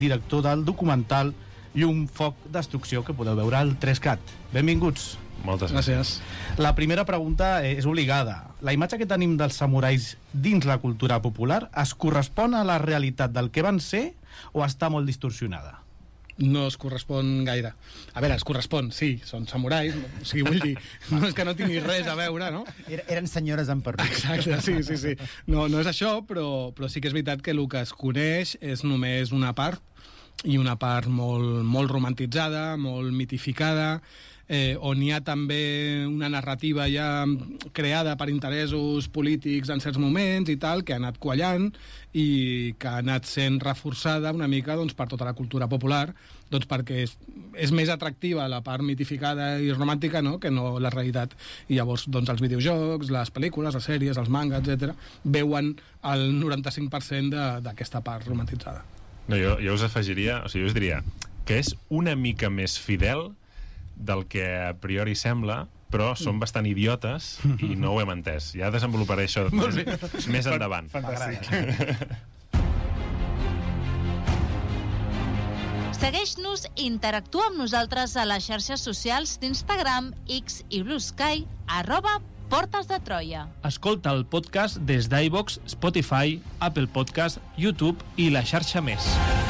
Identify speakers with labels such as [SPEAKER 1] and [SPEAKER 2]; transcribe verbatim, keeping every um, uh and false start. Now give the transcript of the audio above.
[SPEAKER 1] director del documental Llum, Foc, Destrucció, que podeu veure al tres cat. Benvinguts.
[SPEAKER 2] Moltes gràcies.
[SPEAKER 1] La primera pregunta és obligada. La imatge que tenim dels samurais dins la cultura popular es correspon a la realitat del que van ser o està molt distorsionada?
[SPEAKER 3] No es correspon gaire. A veure, es correspon, sí, són samurais, o sigui, vull dir, no és que no tingui res a veure, no?
[SPEAKER 4] Eren senyores en perruc.
[SPEAKER 3] Exacte, sí, sí, sí. No, no és això, però, però sí que és veritat que el que es coneix és només una part, i una part molt, molt romantitzada, molt mitificada, eh, on hi ha també una narrativa ja creada per interessos polítics en certs moments i tal, que ha anat quallant i que ha anat sent reforçada una mica doncs, per tota la cultura popular, doncs perquè és, és més atractiva la part mitificada i romàntica, no?, que no la realitat. I llavors doncs, els videojocs, les pel·lícules, les sèries, els mangas, etcètera, veuen el noranta-cinc per cent d'aquesta part romantitzada.
[SPEAKER 2] No, jo, jo us afegiria, o sigui, jo us diria que és una mica més fidel del que a priori sembla, però són bastant idiotes i no ho hem entès. Ja desenvoluparé això més, més endavant.
[SPEAKER 1] Fantàstic.
[SPEAKER 5] Segueix-nos i interactua amb nosaltres a les xarxes socials d'Instagram, X i Blue Sky, arroba Portes de Troia.
[SPEAKER 6] Escolta el podcast des d'iVoox, Spotify, Apple Podcast, YouTube i la xarxa més.